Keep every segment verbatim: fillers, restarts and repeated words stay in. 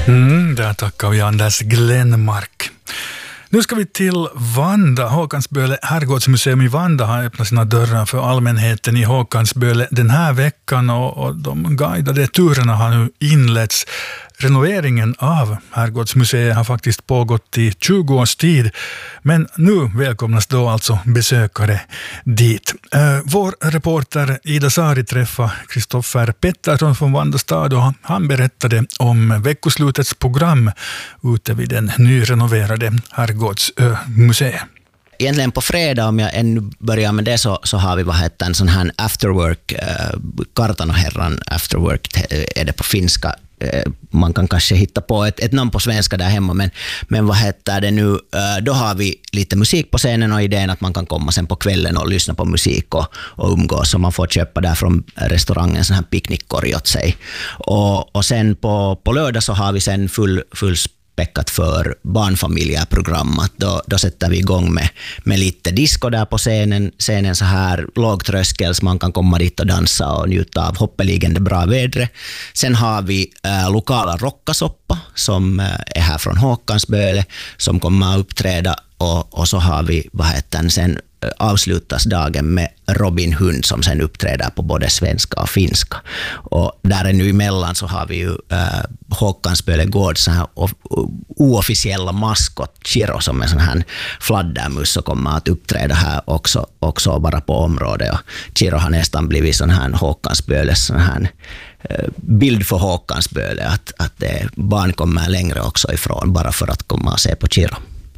Mm, där tackar vi Anders Glenmark. Nu ska vi till Vanda. Håkansböle herrgårdsmuseum i Vanda har öppnat sina dörrar för allmänheten i Håkansböle den här veckan och, och de guidade turerna har nu inletts. Renoveringen av herrgårdsmuseet har faktiskt pågått i tjugo års tid, men nu välkomnas då alltså besökare dit. Eh, vår reporter Ida Sari träffade Kristoffer Pettersson från Vanda stad och han berättade om veckoslutets program ute vid den nyrenoverade herrgårdsmuseet. Egentligen på fredag, om jag ännu börjar med det, så, så har vi vad heter en sån här afterwork, eh, Kartan och herran afterwork är det på finska. Man kan kanske hitta på ett, ett namn på svenska där hemma, men, men vad heter det nu, då har vi lite musik på scenen och idén att man kan komma sen på kvällen och lyssna på musik och, och umgås, så man får köpa där från restaurangen sån här picknickkorg åt sig. Och, och sen på, på lördag så har vi sen full, full späckat för barnfamiljeprogram. Då, då sätter vi igång med, med lite disco där på scenen, scenen så här låg tröskel så man kan komma dit och dansa och njuta av hoppeligen det bra vädret. Sen har vi äh, lokala rockasoppa som äh, är här från Håkansböle som kommer att uppträda och, och så har vi vad heter den, sen äh, avslutas dagen med Robin Hund som sen uppträder på både svenska och finska. Och där är nu emellan så har vi ju äh, Håkansböle gård så här oofficiella maskot Chiro som är sån här fladdermus och kommer att uppträda här också, också bara på området. Och Chiro har nästan blivit sån här Håkansböles sån här bild för Håkansböle att, att det, barn kommer längre också ifrån bara för att komma och se på Chiro.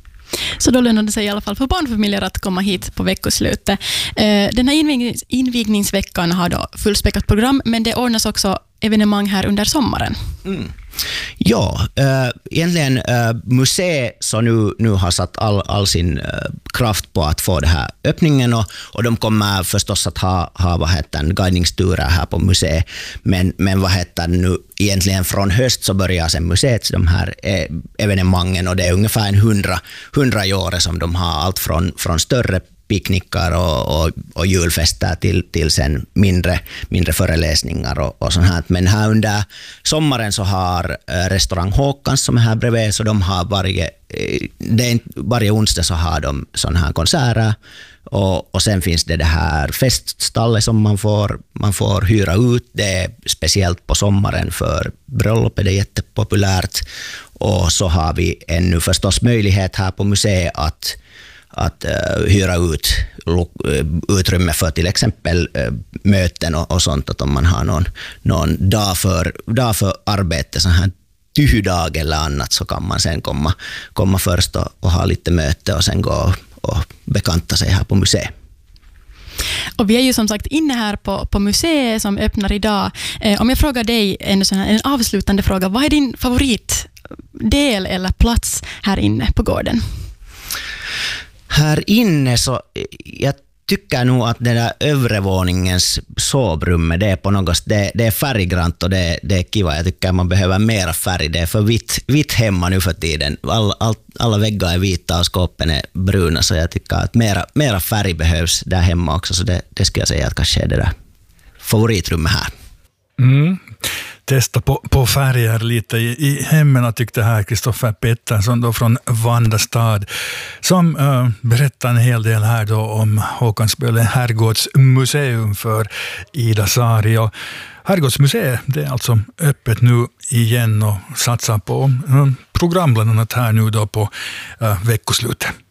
Så då lönar det sig i alla fall för barnfamiljer att komma hit på veckoslutet. Den här invignings- invigningsveckan har då fullspäckat program, men det ordnas också evenemang här under sommaren. Mm. Ja, äh, egentligen äh, museet så nu, nu har satt all, all sin äh, kraft på att få det här öppningen och, och de kommer förstås att ha, ha vad heter det, guidningsturer här på museet, men, men vad heter det nu, egentligen från höst så börjar sen museet de här eh, evenemangen och det är ungefär en hundra, hundra år som de har allt från, från större picknickar och, och, och julfester till, till sen mindre, mindre föreläsningar och, och sånt här. Men här under sommaren så har restaurang Håkans som är här bredvid, så de har varje, det är, varje onsdag så har de sån här konserter och, och sen finns det det här feststallet som man får, man får hyra ut. Det är speciellt på sommaren för bröllopet, det är jättepopulärt. Och så har vi ännu förstås möjlighet här på museet att att uh, hyra ut uh, utrymme för till exempel uh, möten och, och sånt, att om man har någon, någon dag, för, dag för arbete, så här tyhdag eller annat, så kan man sen komma, komma först och, och ha lite möte och sen gå och, och bekanta sig här på museet. Och vi är ju som sagt inne här på, på museet som öppnar idag. Eh, om jag frågar dig en, sån här, en avslutande fråga, vad är din favoritdel eller plats här inne på gården? Här inne så jag tycker nog att den där övre våningens sovrummet, det är på något, det, det är färggrant och det, det är kiva. Jag tycker man behöver mera färg. Det är för vitt, vitt hemma nu för tiden. All, all, alla väggar är vita och skåpen är bruna, så jag tycker att mera, mera färg behövs där hemma också. Så det, det ska jag säga att kanske är det där favoritrummet här. Mm. Testa på, på färger lite i, i hemmen, tyckte här Kristoffer Pettersson då från Vanda stad som äh, berättar en hel del här då om Håkansböle herrgårdsmuseum för Ida Sari. Och herrgårdsmuseet, det är alltså öppet nu igen och satsar på äh, program bland annat här nu då på äh, veckoslutet.